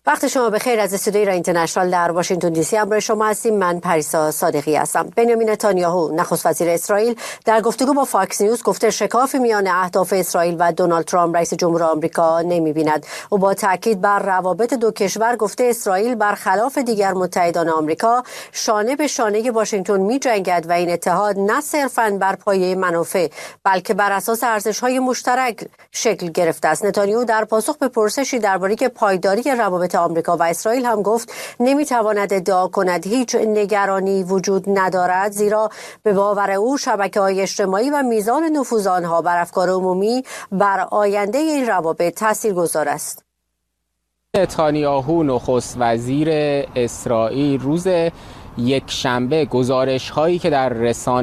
وقت شما بخیر. از استودیوی ایران اینترنشنال در واشنگتن دی سی همراه شما هستیم. من پریسا صادقی هستم. بنیامین نتانیاهو نخست وزیر اسرائیل در گفتگو با فاکس نیوز گفته شکافی میان اهداف اسرائیل و دونالد ترامپ رئیس جمهور آمریکا نمی‌بیند. او با تاکید بر روابط دو کشور گفته اسرائیل برخلاف دیگر متحدان آمریکا شانه به شانه واشنگتن می‌جنگد و این اتحاد نه صرفاً بر پایه منافع بلکه بر اساس ارزش‌های مشترک شکل گرفته است. نتانیاهو در پاسخ به پرسشی درباره پایداری روابط آمریکا و اسرائیل هم گفت نمیتواند ادعا کند هیچ نگرانی وجود ندارد، زیرا به باور او شبکه‌های اجتماعی و میزان نفوذ آنها بر افکار عمومی بر آینده این روابط تاثیرگذار است. نتانیاهو نخست وزیر اسرائیل روز یک شنبه گزارش هایی که در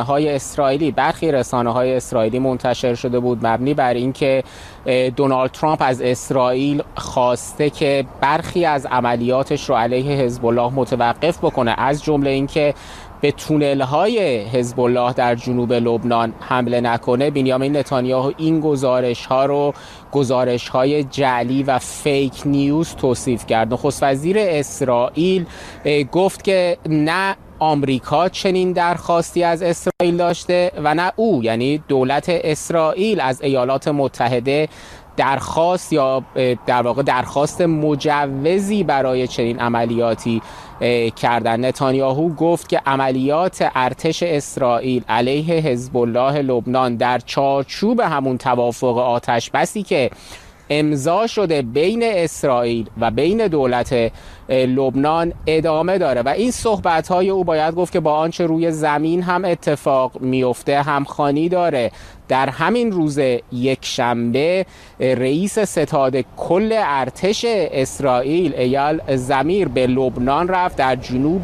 برخی رسانه های اسرائیلی منتشر شده بود مبنی بر اینکه دونالد ترامپ از اسرائیل خواسته که برخی از عملیاتش رو علیه حزب الله متوقف بکنه، از جمله اینکه به تونل های حزب الله در جنوب لبنان حمله نکنه، بنیامین نتانیاهو این گزارش ها رو گزارش های جعلی و فیک نیوز توصیف کرد. نخست وزیر اسرائیل گفت که نه آمریکا چنین درخواستی از اسرائیل داشته و نه او، یعنی دولت اسرائیل، از ایالات متحده درخواست یا در واقع درخواست مجوزی برای چنین عملیاتی کردن. نتانیاهو گفت که عملیات ارتش اسرائیل علیه حزب الله لبنان در چارچوب همون توافق آتش بسی که امضا شده بین اسرائیل و بین دولت لبنان ادامه داره و این صحبت‌های او باید گفت که با آنچه روی زمین هم اتفاق میفته همخوانی داره. در همین روز یک شنبه رئیس ستاد کل ارتش اسرائیل ایال زمیر به لبنان رفت، در جنوب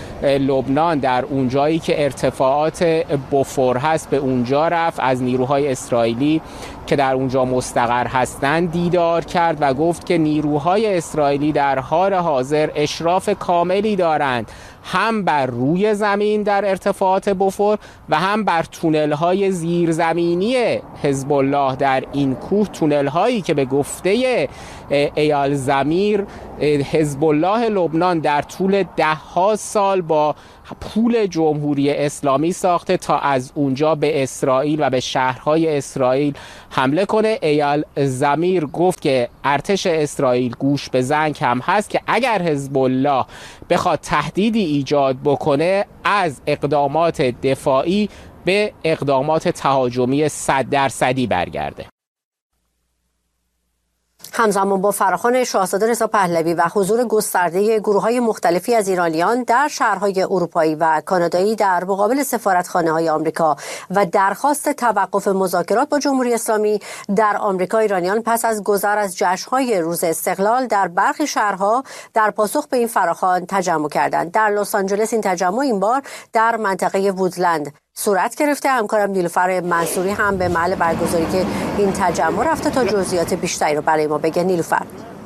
لبنان در اونجایی که ارتفاعات بوفور هست به اونجا رفت، از نیروهای اسرائیلی که در اونجا مستقر هستند دیدار کرد و گفت که نیروهای اسرائیلی در حال حاضر اشراف کاملی دارند هم بر روی زمین در ارتفاعات بوفور و هم بر تونل‌های زیرزمینی حزب الله در این کوه، تونل‌هایی که به گفته ایال زمیر حزب الله لبنان در طول ده‌ها سال با پول جمهوری اسلامی ساخته تا از اونجا به اسرائیل و به شهرهای اسرائیل حمله کنه. ایال زمیر گفت که ارتش اسرائیل گوش به زنگ هم هست که اگر حزب الله بخواد تهدیدی ایجاد بکنه از اقدامات دفاعی به اقدامات تهاجمی 100% برگرده. همزمان با فراخوان شاهزاده رضا پهلوی و حضور گسترده گروه‌های مختلفی از ایرانیان در شهرهای اروپایی و کانادایی در مقابل سفارتخانه‌های آمریکا و درخواست توقف مذاکرات با جمهوری اسلامی در آمریکا، ایرانیان پس از گذر از جشن‌های روز استقلال در برخی شهرها در پاسخ به این فراخوان تجمع کردند. در لس آنجلس این تجمع این بار در منطقه وودلند صورت گرفته. همکارم نیلوفر منصوری هم به محل برگزاری که این تجمع رفته تا جزئیات بیشتری رو برای ما بگه. نیلوفر.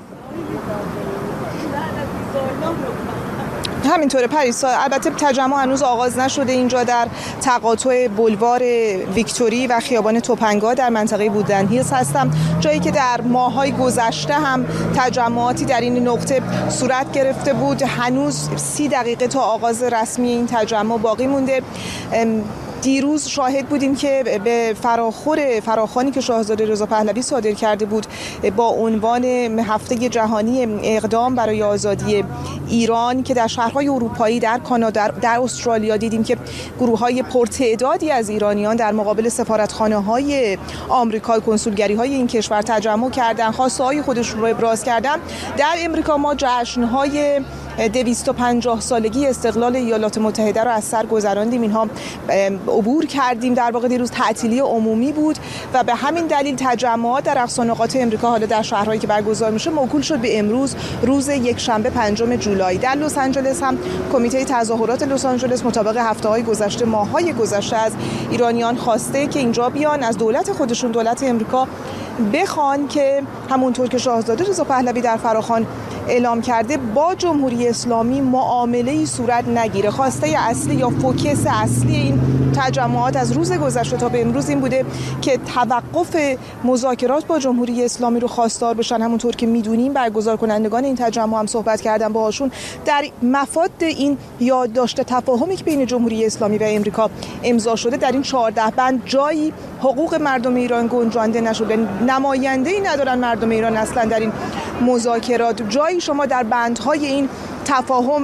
همینطوره پریسا، البته تجمع هنوز آغاز نشده. اینجا در تقاطع بولوار ویکتوری و خیابان توپنگا در منطقه وودلند هیلز هستم، جایی که در ماه‌های گذشته هم تجمعاتی در این نقطه صورت گرفته بود. هنوز 30 دقیقه تا آغاز رسمی این تجمع باقی مونده. دیروز شاهد بودیم که به فراخوانی که شاهزاده رضا پهلوی صادر کرده بود با عنوان هفته جهانی اقدام برای آزادی ایران که در شهرهای اروپایی، در کانادا، در استرالیا دیدیم که گروه‌های پرتعدادی از ایرانیان در مقابل سفارتخانه‌های آمریکا، کنسولگری‌های این کشور تجمع کردن، خواسته‌های خودشون رو ابراز کردن. در امریکا ما جشن‌های 250 سالگی استقلال ایالات متحده رو از سر گذراندیم. اینها عبور کردیم. در واقع دیروز تعطیلی عمومی بود و به همین دلیل تجمعات در اقصا نقاط امریکا حالا در شهرهایی که برگزار میشه موکول شد به امروز، روز یک شنبه 5 جولای. در لس آنجلس هم کمیته تظاهرات لس آنجلس مطابق هفته‌های گذشته، ماه‌های گذشته از ایرانیان خواسته که اینجا بیان از دولت خودشون، دولت امریکا، بخوان که همونطور که شاهزاده رضا پهلوی در فراخوان اعلام کرده با جمهوری اسلامی معامله‌ای صورت نگیره. خواسته اصلی یا فوکس اصلی این تجمعات از روز گذشته تا به امروز این بوده که توقف مذاکرات با جمهوری اسلامی رو خواستار بشن. همونطور که میدونیم برگزار کنندگان این تجمع هم صحبت کردن باهاشون در مفاد این یادداشت تفاهمی که بین جمهوری اسلامی و امریکا امضا شده در این 14 بند جایی حقوق مردم ایران گنجانده نشده. نماینده‌ای ندارن مردم ایران اصلا در این مذاکرات. جایی شما در بندهای این تفاهم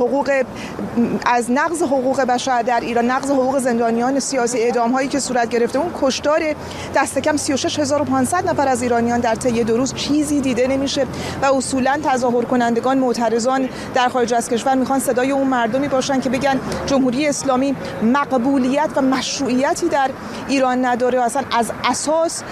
از نقض حقوق بشر در ایران، نقض حقوق زندانیان سیاسی، اعدام‌هایی که صورت گرفته، اون کشتار دست کم 36500 نفر از ایرانیان در طی 2 روز چیزی دیده نمیشه و اصولاً تظاهر کنندگان، معترضان در خارج از کشور میخوان صدای اون مردمی باشن که بگن جمهوری اسلامی مقبولیت و مشروعیتی در ایران نداره، اصلا از اساس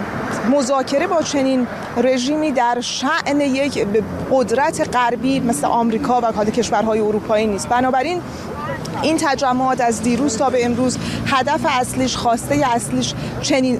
مذاکره با چنین رژیمی در شأن یک قدرت غربی مثل آمریکا و کشورهای اروپایی نیست. بنابراین این تجمعات از دیروز تا به امروز هدف اصلیش، خواسته اصلیش چنین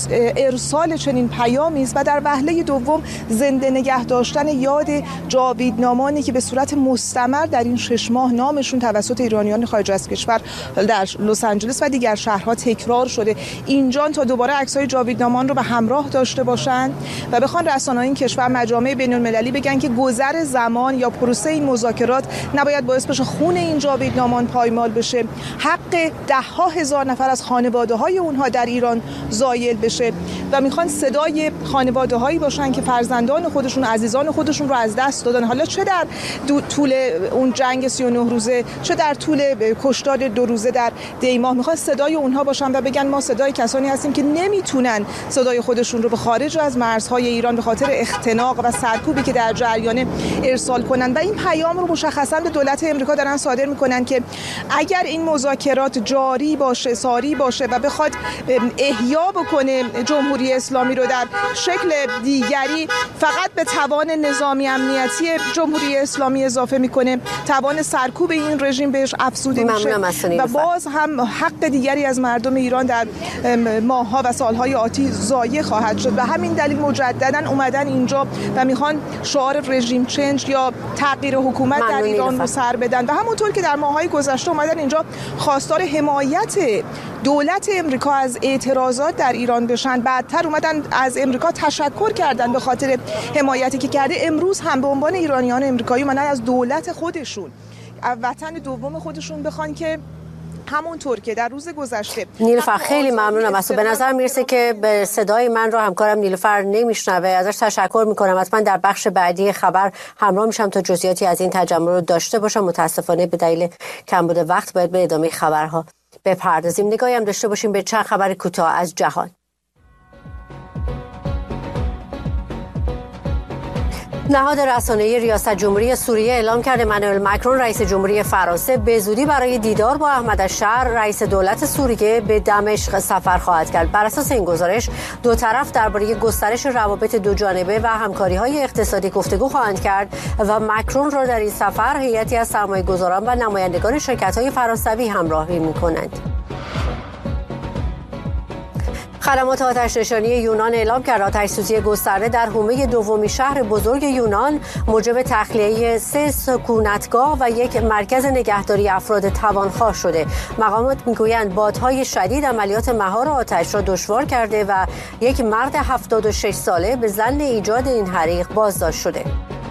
ارسال چنین پیامی است و در وهله دوم زنده نگه داشتن یاد جاویدنامانی که به صورت مستمر در این 6 ماه نامشون توسط ایرانیان خارج از کشور در لس آنجلس و دیگر شهرها تکرار شده. اینجا تا دوباره عکس‌های جاویدنامان رو به همراه داشته باشن و بخوان رسانه‌های این کشور، مجامع بین‌المللی بگن که گذر زمان یا پروسه این مذاکرات نباید باعث بشه خون این جاویدنامان پایمال بشه، حق 10,000 نفر از خانواده‌های اونها در ایران زایل بشه و میخوان صدای خانواده‌هایی باشن که فرزندان خودشون، عزیزان خودشون رو از دست دادن، حالا چه در طول اون جنگ 39 روزه، چه در طول کشتار 2 روزه در دیماه. میخوان صدای اونها باشن و بگن ما صدای کسانی هستیم که نمیتونن صدای خودشون رو به خارج از مرزهای ایران به خاطر اختناق و سرکوبی که در جریان ارسال کنن و این پیام رو مشخصا به دولت امریکا دارن صادر میکنن که اگر این مذاکرات جاری باشه، ساری باشه و بخواد احیا بکنه جمهوری اسلامی رو در شکل دیگری، فقط به توان نظامی امنیتی جمهوری اسلامی اضافه میکنه، توان سرکوب این رژیم بهش افزوده میشه و باز هم حق دیگری از مردم ایران در ماه‌ها و سال‌های آتی ضایع خواهد شد و همین دلیل مجددا اومدن اینجا و میخوان شعار رژیم چنج یا تغییر حکومت در ایران رو سر بدن و همونطور که در ماه‌های گذشته اومدن اینجا خواستار حمایت دولت امریکا از اعتراضات در ایران بشن، بعدتر اومدن از امریکا تشکر کردن به خاطر حمایتی که کرده. امروز هم به عنوان ایرانیان امریکایی اومدن از دولت خودشون، وطن دوم خودشون بخوان که همونطور که در روز گذشته. نیلوفر خیلی ممنونم از تو. به نظر میرسه که به صدای من رو همکارم نیلوفر نمیشنوه. ازش تشکر میکنم. حتما در بخش بعدی خبر همراه میشم تا جزئیاتی از این تجمع رو داشته باشم. متاسفانه به دلیل کمبود وقت باید به ادامه خبرها بپردازیم. نگاهی هم داشته باشیم به چند خبر کوتاه از جهان. نهاد رسانه‌ای ریاست جمهوری سوریه اعلام کرده امانوئل ماکرون رئیس جمهوری فرانسه به زودی برای دیدار با احمد الشهر رئیس دولت سوریه به دمشق سفر خواهد کرد. بر اساس این گزارش دو طرف درباره گسترش روابط دوجانبه و همکاری‌های اقتصادی گفتگو خواهند کرد و ماکرون را در این سفر هیئتی از سرمایه‌گذاران و نمایندگان شرکت‌های فرانسوی همراهی می‌کنند. خدمات آتش‌نشانی یونان اعلام کرد آتش‌سوزی گسترده در حومه دومین شهر بزرگ یونان موجب تخلیه 3 سکونتگاه و یک مرکز نگهداری افراد توانخواه شده. مقامات میگویند بادهای شدید عملیات مهار آتش را دشوار کرده و یک مرد 76 ساله به ظن ایجاد این حریق بازداشت شده.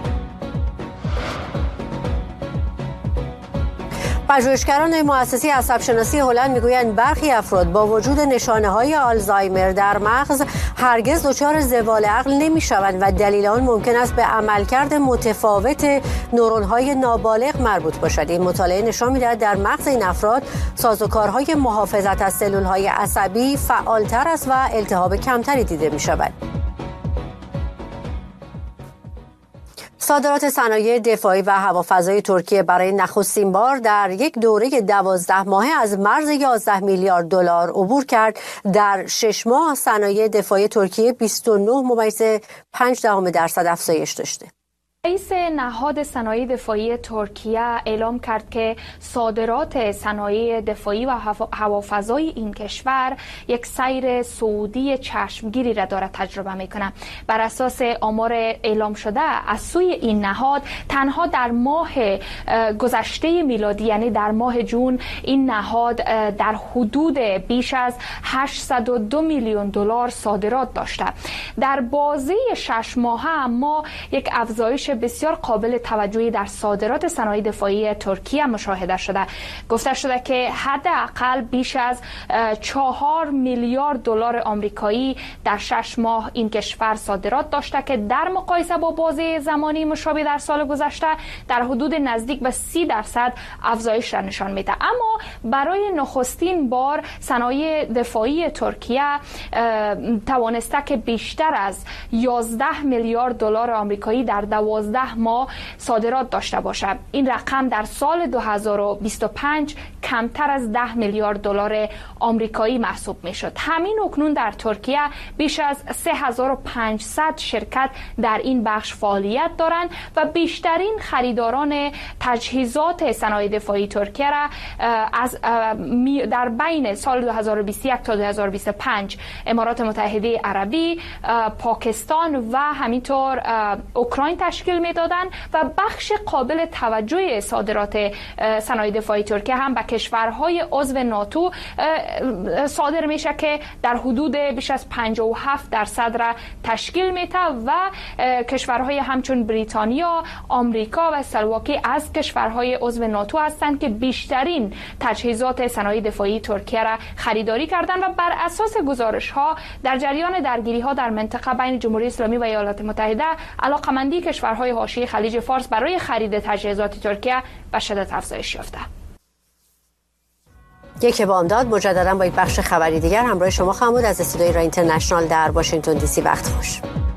پژوهشگران مؤسسه عصب‌شناسی هلند میگویند برخی افراد با وجود نشانه‌های آلزایمر در مغز هرگز دچار زوال عقل نمی‌شوند و دلیل آن ممکن است به عملکرد متفاوت نورون‌های نابالغ مربوط باشد. این مطالعه نشان می‌دهد در مغز این افراد سازوکارهای محافظت از سلول‌های عصبی فعالتر است و التهاب کمتری دیده می‌شود. صادرات صنایع دفاعی و هوافضای ترکیه برای نخستین بار در یک دوره 12 ماهه از مرز 11 میلیارد دلار عبور کرد. در 6 ماه صنایع دفاعی ترکیه 29.5% افزایش داشته. رئیس نهاد صنایع دفاعی ترکیه اعلام کرد که صادرات صنایع دفاعی و هوافضای این کشور یک سیر صعودی چشمگیری را دارد تجربه میکنه. بر اساس آمار اعلام شده از سوی این نهاد تنها در ماه گذشته میلادی یعنی در ماه جون این نهاد در حدود بیش از 802 میلیون دلار صادرات داشته. در بازه 6 ماهه ما یک افزایش بسیار قابل توجهی در صادرات صنایع دفاعی ترکیه مشاهده شده. گفته شده که حداقل بیش از 4 میلیارد دلار آمریکایی در 6 ماه این کشور صادرات داشته که در مقایسه با بازه زمانی مشابه در سال گذشته در حدود نزدیک به 30% افزایش را نشان میده. اما برای نخستین بار صنایع دفاعی ترکیه توانسته که بیشتر از 11 میلیارد دلار آمریکایی در 12 ماه صادرات داشته باشد. این رقم در سال 2025 کمتر از 10 میلیارد دلار آمریکایی محسوب میشد. همین اکنون در ترکیه بیش از 3500 شرکت در این بخش فعالیت دارند و بیشترین خریداران تجهیزات صنایع دفاعی ترکیه را در بین سال 2021 تا 2025 امارات متحده عربی، پاکستان و همینطور اوکراین تشکیل میدادند و بخش قابل توجه صادرات صنایع دفاعی ترکیه هم به کشورهای عضو ناتو صادر میشه که در حدود بیش از 57% را تشکیل میده و کشورهای همچون بریتانیا، آمریکا و اسلواکی از کشورهای عضو ناتو هستند که بیشترین تجهیزات صنایع دفاعی ترکیه را خریداری کردند و بر اساس گزارش ها در جریان درگیری ها در منطقه بین جمهوری اسلامی و ایالات متحده علاقمندی کشورهای حاشیه خلیج فارس برای خرید تجهیزات ترکیه به شدت افزایش یافته. یک بامداد مجددا با یک بخش خبری دیگر همراه شما خواهم بود از استودیوی رای اینترنشنال در واشنگتن دی سی. وقت خوش.